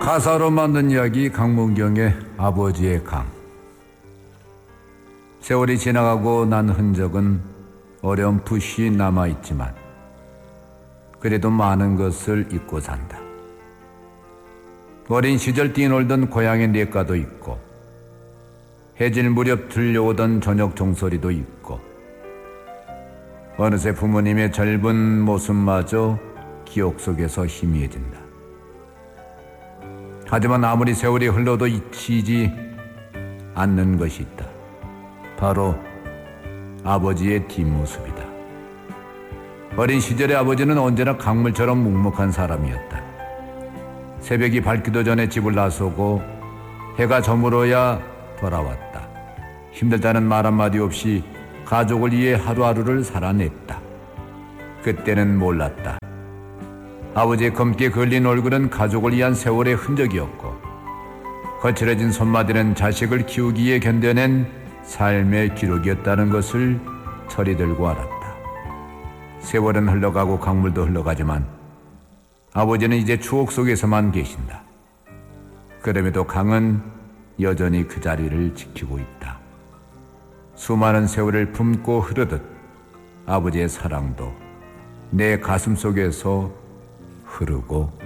가사로 만든 이야기 강문경의 아버지의 강. 세월이 지나가고 난 흔적은 어렴풋이 남아있지만 그래도 많은 것을 잊고 산다. 어린 시절 뛰놀던 고향의 냇가도 있고 해질 무렵 들려오던 저녁 종소리도 있고 어느새 부모님의 젊은 모습마저 기억 속에서 희미해진다. 하지만 아무리 세월이 흘러도 잊히지 않는 것이 있다. 바로 아버지의 뒷모습이다. 어린 시절의 아버지는 언제나 강물처럼 묵묵한 사람이었다. 새벽이 밝기도 전에 집을 나서고 해가 저물어야 돌아왔다. 힘들다는 말 한마디 없이 가족을 위해 하루하루를 살아냈다. 그때는 몰랐다. 아버지의 검게 걸린 얼굴은 가족을 위한 세월의 흔적이었고 거칠어진 손마디는 자식을 키우기에 견뎌낸 삶의 기록이었다는 것을 철이 들고 알았다. 세월은 흘러가고 강물도 흘러가지만 아버지는 이제 추억 속에서만 계신다. 그럼에도 강은 여전히 그 자리를 지키고 있다. 수많은 세월을 품고 흐르듯 아버지의 사랑도 내 가슴 속에서 흐르고